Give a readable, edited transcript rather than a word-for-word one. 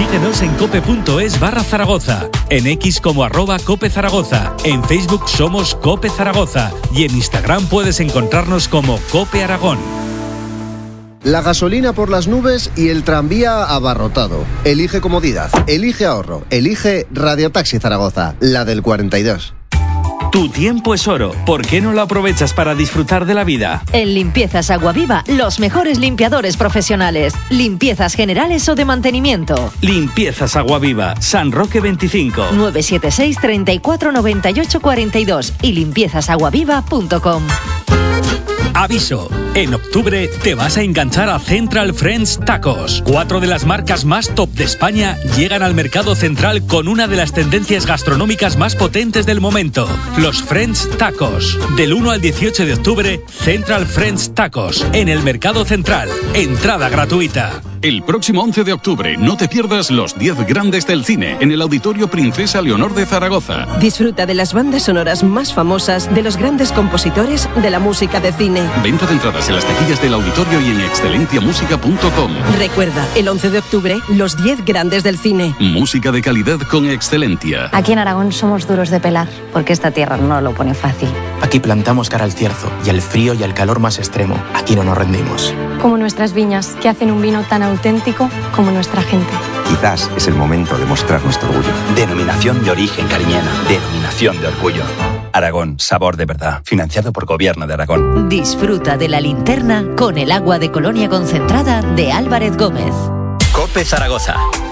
Síguenos en cope.es/Zaragoza, en X como @CopeZaragoza, en Facebook somos Cope Zaragoza y en Instagram puedes encontrarnos como Cope Aragón. La gasolina por las nubes y el tranvía abarrotado. Elige comodidad, elige ahorro, elige Radiotaxi Zaragoza, la del 42. Tu tiempo es oro. ¿Por qué no lo aprovechas para disfrutar de la vida? En Limpiezas Aguaviva, los mejores limpiadores profesionales. Limpiezas generales o de mantenimiento. Limpiezas Aguaviva, San Roque 25. 976 34 98 42 y limpiezasaguaviva.com. Aviso, en octubre te vas a enganchar a Central Friends Tacos. 4 de las marcas más top de España llegan al mercado central con una de las tendencias gastronómicas más potentes del momento, los Friends Tacos. Del 1 al 18 de octubre, Central Friends Tacos, en el mercado central. Entrada gratuita. El próximo 11 de octubre no te pierdas los 10 grandes del cine en el Auditorio Princesa Leonor de Zaragoza. Disfruta de las bandas sonoras más famosas de los grandes compositores de la música de cine. Venta de entradas en las taquillas del auditorio y en excelenciamusica.com. Recuerda, el 11 de octubre, los 10 grandes del cine. Música de calidad con excelencia. Aquí en Aragón somos duros de pelar, porque esta tierra no lo pone fácil. Aquí plantamos cara al cierzo y al frío y al calor más extremo. Aquí no nos rendimos. Como nuestras viñas, que hacen un vino tan auténtico como nuestra gente. Quizás es el momento de mostrar nuestro orgullo. Denominación de origen cariñena. Denominación de orgullo. Aragón, sabor de verdad. Financiado por Gobierno de Aragón. Disfruta de la linterna con el agua de Colonia concentrada de Álvarez Gómez. Cope Zaragoza.